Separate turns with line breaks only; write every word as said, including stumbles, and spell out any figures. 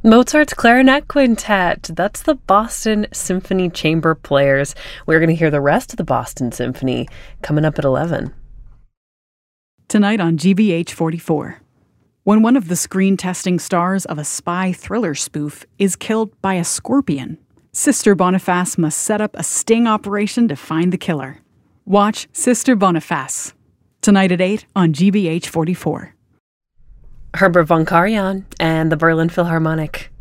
Mozart's Clarinet Quintet. That's the Boston Symphony Chamber Players. We're going to hear the rest of the Boston Symphony coming up at eleven.
Tonight on G B H forty-four. When one of the screen-testing stars of a spy thriller spoof is killed by a scorpion, Sister Boniface must set up a sting operation to find the killer. Watch Sister Boniface. Tonight at eight on G B H forty-four.
Herbert von Karajan and the Berlin Philharmonic.